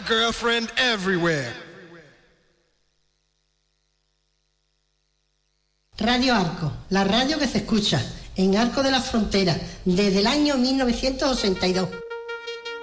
girlfriend everywhere. Radio Arco, la radio que se escucha en Arco de la Frontera desde el año 1982.